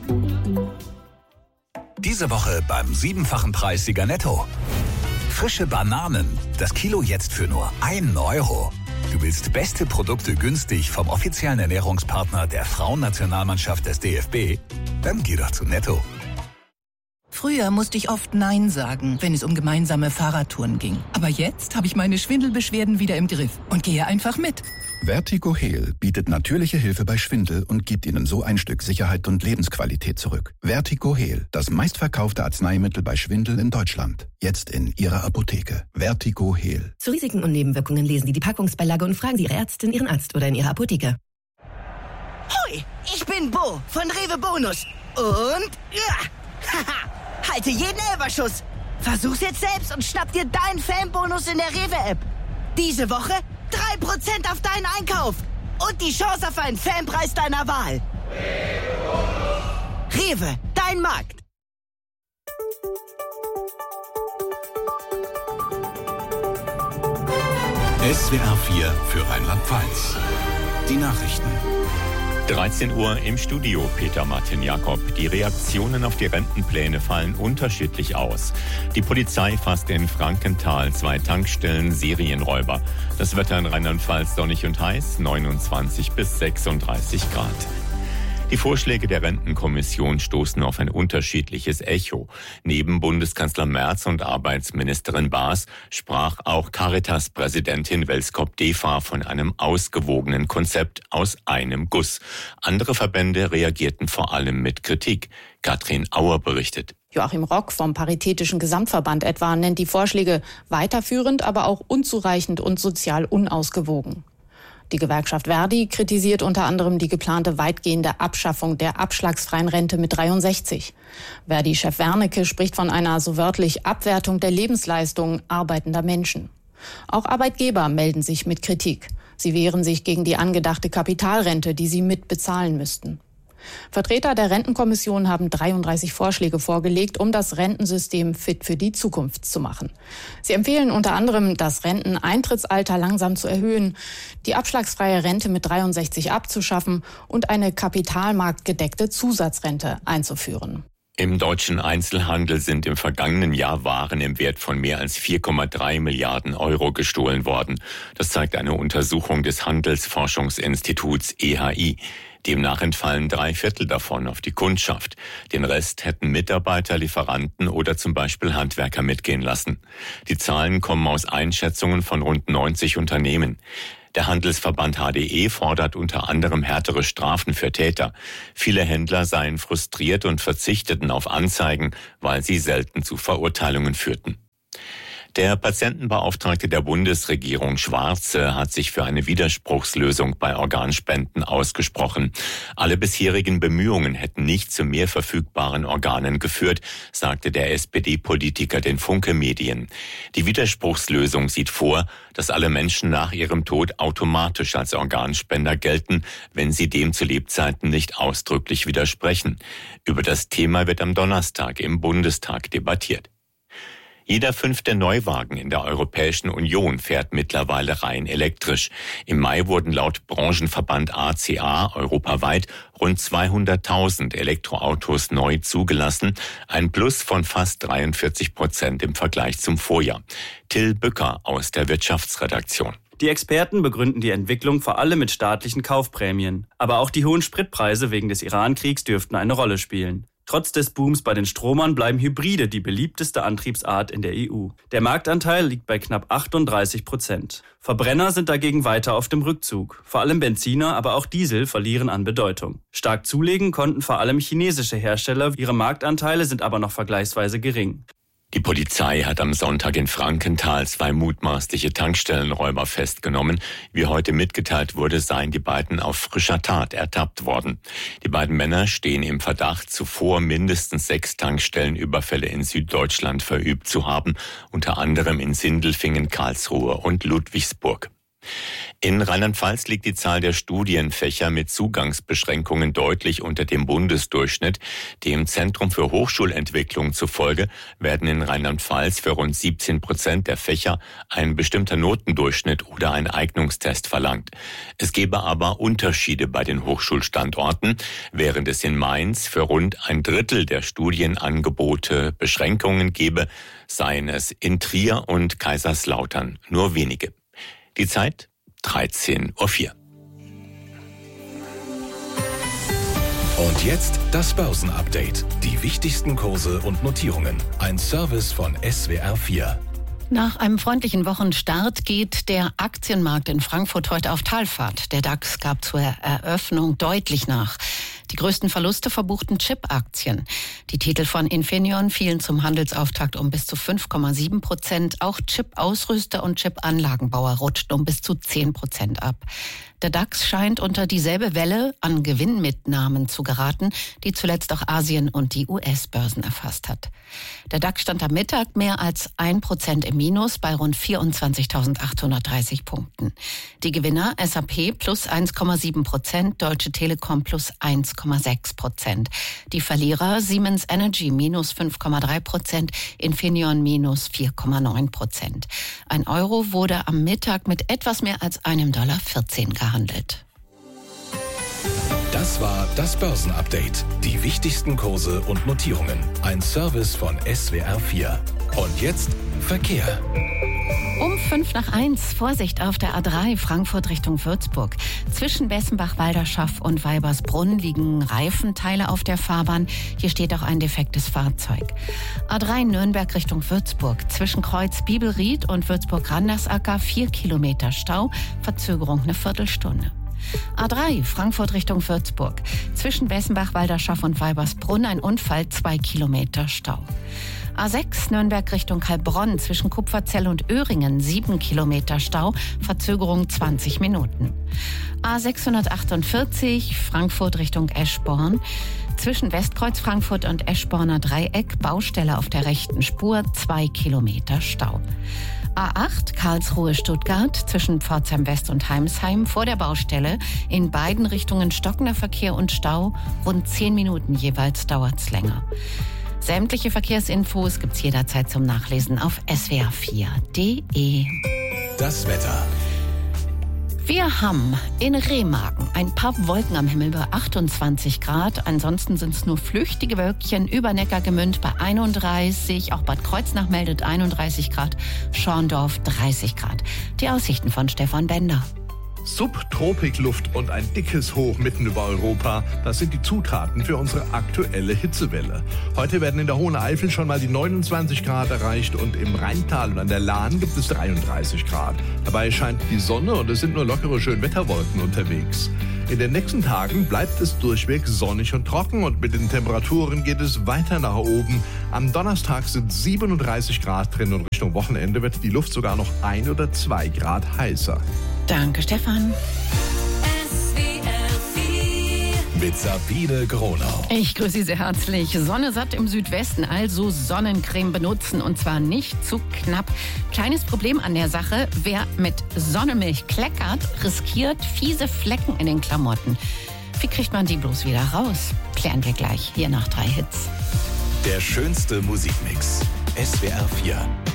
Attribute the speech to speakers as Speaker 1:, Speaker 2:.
Speaker 1: Diese Woche beim 7-fachen Preissieger Netto. Frische Bananen, das Kilo jetzt für nur 1 Euro. Du willst beste Produkte günstig vom offiziellen Ernährungspartner der Frauennationalmannschaft des DFB? Dann geh doch zu Netto.
Speaker 2: Früher musste ich oft Nein sagen, wenn es um gemeinsame Fahrradtouren ging. Aber jetzt habe ich meine Schwindelbeschwerden wieder im Griff und gehe einfach mit.
Speaker 3: VertigoHeal bietet natürliche Hilfe bei Schwindel und gibt Ihnen so ein Stück Sicherheit und Lebensqualität zurück. VertigoHeal, das meistverkaufte Arzneimittel bei Schwindel in Deutschland. Jetzt in Ihrer Apotheke. VertigoHeal.
Speaker 4: Zu Risiken und Nebenwirkungen lesen Sie die Packungsbeilage und fragen Sie Ihre Ärztin, Ihren Arzt oder in Ihrer Apotheke.
Speaker 5: Hoi, ich bin Bo von Rewe Bonus. Und halte jeden Elberschuss. Versuch's jetzt selbst und schnapp dir deinen Fanbonus in der Rewe-App. Diese Woche 3% auf deinen Einkauf und die Chance auf einen Fanpreis deiner Wahl. Rewe, dein Markt.
Speaker 6: SWR 4 für Rheinland-Pfalz. Die Nachrichten.
Speaker 7: 13 Uhr im Studio, Peter Martin Jakob. Die Reaktionen auf die Rentenpläne fallen unterschiedlich aus. Die Polizei fasst in Frankenthal 2 Tankstellen Serienräuber. Das Wetter in Rheinland-Pfalz sonnig und heiß, 29 bis 36 Grad. Die Vorschläge der Rentenkommission stoßen auf ein unterschiedliches Echo. Neben Bundeskanzler Merz und Arbeitsministerin Baas sprach auch Caritas-Präsidentin Welskop-Defa von einem ausgewogenen Konzept aus einem Guss. Andere Verbände reagierten vor allem mit Kritik. Katrin Auer berichtet.
Speaker 8: Joachim Rock vom Paritätischen Gesamtverband etwa nennt die Vorschläge weiterführend, aber auch unzureichend und sozial unausgewogen. Die Gewerkschaft Verdi kritisiert unter anderem die geplante weitgehende Abschaffung der abschlagsfreien Rente mit 63. Verdi-Chef Wernicke spricht von einer so wörtlich Abwertung der Lebensleistung arbeitender Menschen. Auch Arbeitgeber melden sich mit Kritik. Sie wehren sich gegen die angedachte Kapitalrente, die sie mitbezahlen müssten. Vertreter der Rentenkommission haben 33 Vorschläge vorgelegt, um das Rentensystem fit für die Zukunft zu machen. Sie empfehlen unter anderem, das Renteneintrittsalter langsam zu erhöhen, die abschlagsfreie Rente mit 63 abzuschaffen und eine kapitalmarktgedeckte Zusatzrente einzuführen.
Speaker 7: Im deutschen Einzelhandel sind im vergangenen Jahr Waren im Wert von mehr als 4,3 Milliarden Euro gestohlen worden. Das zeigt eine Untersuchung des Handelsforschungsinstituts EHI. Demnach entfallen 3/4 davon auf die Kundschaft. Den Rest hätten Mitarbeiter, Lieferanten oder zum Beispiel Handwerker mitgehen lassen. Die Zahlen kommen aus Einschätzungen von rund 90 Unternehmen. Der Handelsverband HDE fordert unter anderem härtere Strafen für Täter. Viele Händler seien frustriert und verzichteten auf Anzeigen, weil sie selten zu Verurteilungen führten. Der Patientenbeauftragte der Bundesregierung Schwarze hat sich für eine Widerspruchslösung bei Organspenden ausgesprochen. Alle bisherigen Bemühungen hätten nicht zu mehr verfügbaren Organen geführt, sagte der SPD-Politiker den Funke-Medien. Die Widerspruchslösung sieht vor, dass alle Menschen nach ihrem Tod automatisch als Organspender gelten, wenn sie dem zu Lebzeiten nicht ausdrücklich widersprechen. Über das Thema wird am Donnerstag im Bundestag debattiert. Jeder 5. Neuwagen in der Europäischen Union fährt mittlerweile rein elektrisch. Im Mai wurden laut Branchenverband ACA europaweit rund 200.000 Elektroautos neu zugelassen, ein Plus von fast 43% im Vergleich zum Vorjahr. Till Bücker aus der Wirtschaftsredaktion.
Speaker 9: Die Experten begründen die Entwicklung vor allem mit staatlichen Kaufprämien. Aber auch die hohen Spritpreise wegen des Iran-Kriegs dürften eine Rolle spielen. Trotz des Booms bei den Stromern bleiben Hybride die beliebteste Antriebsart in der EU. Der Marktanteil liegt bei knapp 38%. Verbrenner sind dagegen weiter auf dem Rückzug. Vor allem Benziner, aber auch Diesel verlieren an Bedeutung. Stark zulegen konnten vor allem chinesische Hersteller, ihre Marktanteile sind aber noch vergleichsweise gering.
Speaker 7: Die Polizei hat am Sonntag in Frankenthal 2 mutmaßliche Tankstellenräuber festgenommen. Wie heute mitgeteilt wurde, seien die beiden auf frischer Tat ertappt worden. Die beiden Männer stehen im Verdacht, zuvor mindestens 6 Tankstellenüberfälle in Süddeutschland verübt zu haben, unter anderem in Sindelfingen, Karlsruhe und Ludwigsburg. In Rheinland-Pfalz liegt die Zahl der Studienfächer mit Zugangsbeschränkungen deutlich unter dem Bundesdurchschnitt. Dem Zentrum für Hochschulentwicklung zufolge werden in Rheinland-Pfalz für rund 17% der Fächer ein bestimmter Notendurchschnitt oder ein Eignungstest verlangt. Es gebe aber Unterschiede bei den Hochschulstandorten, während es in Mainz für rund ein Drittel der Studienangebote Beschränkungen gebe, seien es in Trier und Kaiserslautern nur wenige. Die Zeit 13:04 Uhr.
Speaker 6: Und jetzt das Börsenupdate. Die wichtigsten Kurse und Notierungen. Ein Service von SWR 4.
Speaker 10: Nach einem freundlichen Wochenstart geht der Aktienmarkt in Frankfurt heute auf Talfahrt. Der DAX gab zur Eröffnung deutlich nach. Die größten Verluste verbuchten Chip-Aktien. Die Titel von Infineon fielen zum Handelsauftakt um bis zu 5,7%. Auch Chip-Ausrüster und Chip-Anlagenbauer rutschten um bis zu 10% ab. Der DAX scheint unter dieselbe Welle an Gewinnmitnahmen zu geraten, die zuletzt auch Asien und die US-Börsen erfasst hat. Der DAX stand am Mittag mehr als 1% im Minus bei rund 24.830 Punkten. Die Gewinner SAP plus 1,7%, Deutsche Telekom plus 1,6%. Die Verlierer Siemens Energy minus 5,3%, Infineon minus 4,9%. Ein Euro wurde am Mittag mit etwas mehr als $1,14 gehandelt.
Speaker 6: Das war das Börsenupdate. Die wichtigsten Kurse und Notierungen. Ein Service von SWR 4. Und jetzt Verkehr.
Speaker 10: Um 1:05 Vorsicht auf der A3 Frankfurt Richtung Würzburg. Zwischen Bessenbach-Walderschaff und Weibersbrunn liegen Reifenteile auf der Fahrbahn. Hier steht auch ein defektes Fahrzeug. A3 Nürnberg Richtung Würzburg. Zwischen Kreuz Bibelried und Würzburg-Randersacker 4 Kilometer Stau. Verzögerung eine Viertelstunde. A3 Frankfurt Richtung Würzburg. Zwischen Bessenbach-Walderschaff und Weibersbrunn ein Unfall, 2 Kilometer Stau. A6 Nürnberg Richtung Heilbronn zwischen Kupferzell und Öhringen 7 Kilometer Stau, Verzögerung 20 Minuten. A648 Frankfurt Richtung Eschborn. Zwischen Westkreuz Frankfurt und Eschborner Dreieck Baustelle auf der rechten Spur, 2 Kilometer Stau. A8 Karlsruhe-Stuttgart zwischen Pforzheim West und Heimsheim vor der Baustelle. In beiden Richtungen stockender Verkehr und Stau. Rund 10 Minuten jeweils dauert's länger. Sämtliche Verkehrsinfos gibt's jederzeit zum Nachlesen auf swr4.de.
Speaker 6: Das Wetter.
Speaker 10: Wir haben in Remagen ein paar Wolken am Himmel bei 28 Grad. Ansonsten sind es nur flüchtige Wölkchen über Neckargemünd bei 31. Auch Bad Kreuznach meldet 31 Grad. Schorndorf 30 Grad. Die Aussichten von Stefan Bender.
Speaker 11: Subtropikluft und ein dickes Hoch mitten über Europa, das sind die Zutaten für unsere aktuelle Hitzewelle. Heute werden in der Hohen Eifel schon mal die 29 Grad erreicht und im Rheintal und an der Lahn gibt es 33 Grad. Dabei scheint die Sonne und es sind nur lockere Schönwetterwolken unterwegs. In den nächsten Tagen bleibt es durchweg sonnig und trocken und mit den Temperaturen geht es weiter nach oben. Am Donnerstag sind 37 Grad drin und Richtung Wochenende wird die Luft sogar noch 1 oder 2 Grad heißer.
Speaker 10: Danke, Stefan.
Speaker 6: Mit Sabine Gronau.
Speaker 10: Ich grüße Sie sehr herzlich. Sonne satt im Südwesten, also Sonnencreme benutzen und zwar nicht zu knapp. Kleines Problem an der Sache, wer mit Sonnenmilch kleckert, riskiert fiese Flecken in den Klamotten. Wie kriegt man die bloß wieder raus? Klären wir gleich hier nach 3 Hits.
Speaker 6: Der schönste Musikmix. SWR 4.